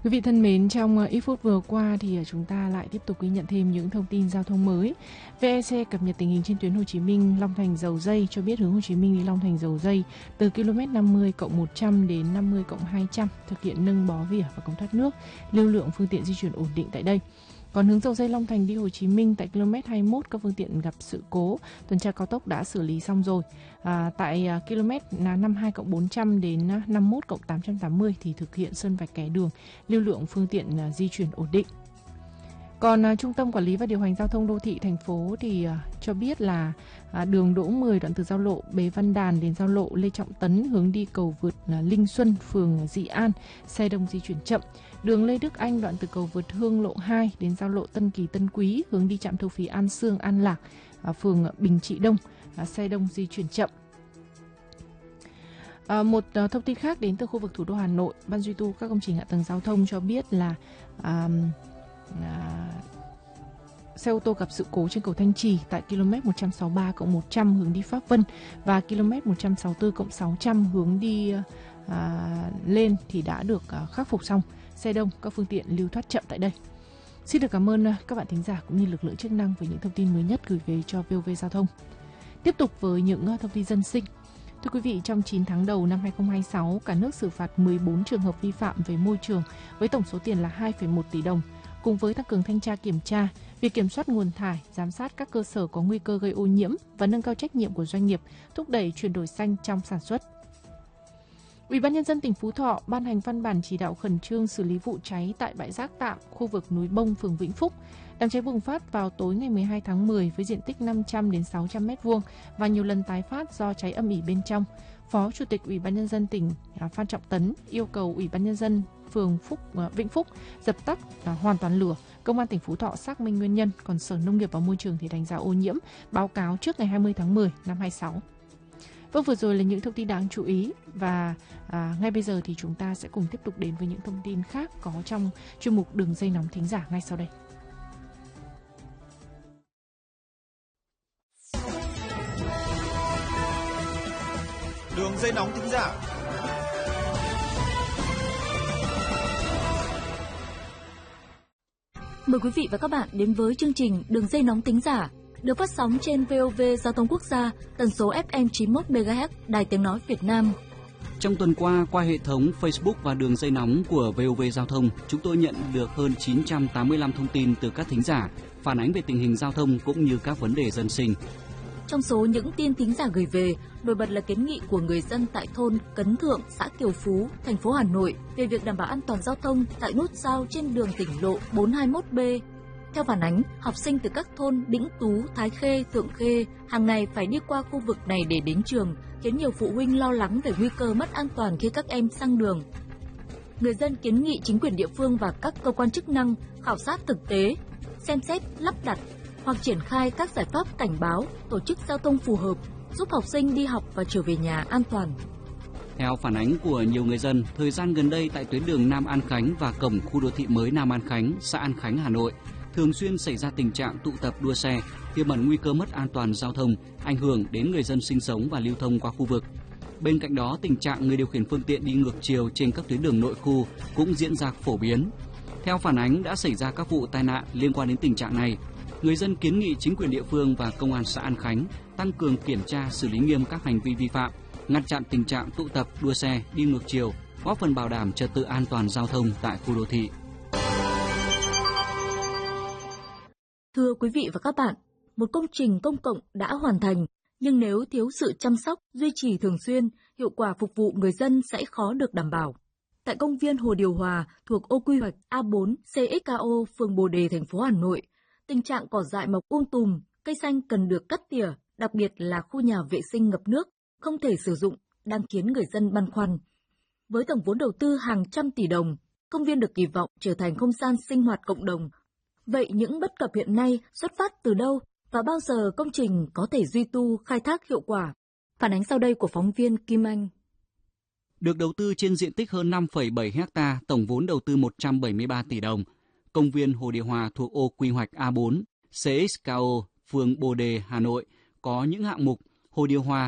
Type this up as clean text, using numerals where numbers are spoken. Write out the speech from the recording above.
Quý vị thân mến, trong ít phút vừa qua thì chúng ta lại tiếp tục ghi nhận thêm những thông tin giao thông mới. VEC cập nhật tình hình trên tuyến Hồ Chí Minh Long Thành Dầu Dây cho biết hướng Hồ Chí Minh đi Long Thành Dầu Dây từ km 50+100 đến 50+200 thực hiện nâng bó vỉa và cống thoát nước, lưu lượng phương tiện di chuyển ổn định tại đây. Còn hướng Dầu Dây Long Thành đi Hồ Chí Minh tại km 21 các phương tiện gặp sự cố, tuần tra cao tốc đã xử lý xong rồi. Tại km 52+400 đến 51+880 thì thực hiện sơn vạch kẻ đường, lưu lượng phương tiện di chuyển ổn định. Còn Trung tâm Quản lý và Điều hành Giao thông Đô thị thành phố thì cho biết là đường Đỗ 10 đoạn từ giao lộ Bế Văn Đàn đến giao lộ Lê Trọng Tấn hướng đi cầu vượt Linh Xuân, phường Dị An, xe đông di chuyển chậm. Đường Lê Đức Anh đoạn từ cầu vượt Hương Lộ 2 đến giao lộ Tân Kỳ Tân Quý hướng đi trạm thu phí An Sương An Lạc, phường Bình Trị Đông, xe đông di chuyển chậm. Một thông tin khác đến từ khu vực thủ đô Hà Nội, Ban duy tu các công trình hạ tầng giao thông cho biết là xe ô tô gặp sự cố trên cầu Thanh Trì tại km 163+100 hướng đi Pháp Vân và km 164+600 hướng đi lên thì đã được khắc phục xong. Xe đông, các phương tiện lưu thoát chậm tại đây. Xin được cảm ơn các bạn thính giả cũng như lực lượng chức năng với những thông tin mới nhất gửi về cho VOV Giao thông. Tiếp tục với những thông tin dân sinh. Thưa quý vị, trong 9 tháng đầu năm 2026, cả nước xử phạt 14 trường hợp vi phạm về môi trường với tổng số tiền là 2,1 tỷ đồng. Cùng với tăng cường thanh tra kiểm tra, việc kiểm soát nguồn thải, giám sát các cơ sở có nguy cơ gây ô nhiễm và nâng cao trách nhiệm của doanh nghiệp, thúc đẩy chuyển đổi xanh trong sản xuất. Ủy ban nhân dân tỉnh Phú Thọ ban hành văn bản chỉ đạo khẩn trương xử lý vụ cháy tại bãi rác tạm khu vực núi Bông, phường Vĩnh Phúc. Đám cháy bùng phát vào tối ngày 12 tháng 10 với diện tích 500 đến 600 m2 và nhiều lần tái phát do cháy âm ỉ bên trong. Phó Chủ tịch Ủy ban nhân dân tỉnh Phan Trọng Tấn yêu cầu Ủy ban nhân dân phường Vĩnh Phúc dập tắt hoàn toàn lửa. Công an tỉnh Phú Thọ xác minh nguyên nhân, còn Sở Nông nghiệp và Môi trường thì đánh giá ô nhiễm, báo cáo trước ngày 20 tháng 10 năm 2026. Vâng, vừa rồi là những thông tin đáng chú ý và ngay bây giờ thì chúng ta sẽ cùng tiếp tục đến với những thông tin khác có trong chuyên mục Đường dây nóng thính giả ngay sau đây. Đường dây nóng thính giả. Mời quý vị và các bạn đến với chương trình Đường dây nóng thính giả được phát sóng trên VOV Giao thông Quốc gia, tần số FM 91 MHz, Đài Tiếng nói Việt Nam. Trong tuần qua hệ thống Facebook và đường dây nóng của VOV Giao thông, chúng tôi nhận được hơn 985 thông tin từ các thính giả phản ánh về tình hình giao thông cũng như các vấn đề dân sinh. Trong số những tin thính giả gửi về, nổi bật là kiến nghị của người dân tại thôn Cấn Thượng, xã Kiều Phú, thành phố Hà Nội về việc đảm bảo an toàn giao thông tại nút giao trên đường tỉnh lộ 421B. Theo phản ánh, học sinh từ các thôn Đĩnh Tú, Thái Khê, Thượng Khê hàng ngày phải đi qua khu vực này để đến trường, khiến nhiều phụ huynh lo lắng về nguy cơ mất an toàn khi các em sang đường. Người dân kiến nghị chính quyền địa phương và các cơ quan chức năng khảo sát thực tế, xem xét lắp đặt hoặc triển khai các giải pháp cảnh báo, tổ chức giao thông phù hợp, giúp học sinh đi học và trở về nhà an toàn. Theo phản ánh của nhiều người dân, thời gian gần đây tại tuyến đường Nam An Khánh và cổng khu đô thị mới Nam An Khánh, xã An Khánh, Hà Nội, thường xuyên xảy ra tình trạng tụ tập đua xe, tiềm ẩn nguy cơ mất an toàn giao thông, ảnh hưởng đến người dân sinh sống và lưu thông qua khu vực. Bên cạnh đó, tình trạng người điều khiển phương tiện đi ngược chiều trên các tuyến đường nội khu cũng diễn ra phổ biến. Theo phản ánh đã xảy ra các vụ tai nạn liên quan đến tình trạng này. Người dân kiến nghị chính quyền địa phương và công an xã An Khánh tăng cường kiểm tra, xử lý nghiêm các hành vi vi phạm, ngăn chặn tình trạng tụ tập đua xe đi ngược chiều, góp phần bảo đảm trật tự an toàn giao thông tại khu đô thị. Thưa quý vị và các bạn, một công trình công cộng đã hoàn thành, nhưng nếu thiếu sự chăm sóc, duy trì thường xuyên, hiệu quả phục vụ người dân sẽ khó được đảm bảo. Tại công viên Hồ Điều Hòa thuộc ô quy hoạch A4 CXKO, phường Bồ Đề, thành phố Hà Nội, tình trạng cỏ dại mọc tùm, cây xanh cần được cắt tỉa, đặc biệt là khu nhà vệ sinh ngập nước, không thể sử dụng, đang khiến người dân băn khoăn. Với tổng vốn đầu tư hàng trăm tỷ đồng, công viên được kỳ vọng trở thành không gian sinh hoạt cộng đồng. Vậy những bất cập hiện nay xuất phát từ đâu và bao giờ công trình có thể duy tu, khai thác hiệu quả? Phản ánh sau đây của phóng viên Kim Anh. Được đầu tư trên diện tích hơn 5,7 ha, tổng vốn đầu tư 173 tỷ đồng. Công viên Hồ Điều Hòa thuộc ô quy hoạch A4, CXKO, phường Bồ Đề, Hà Nội có những hạng mục Hồ Điều Hòa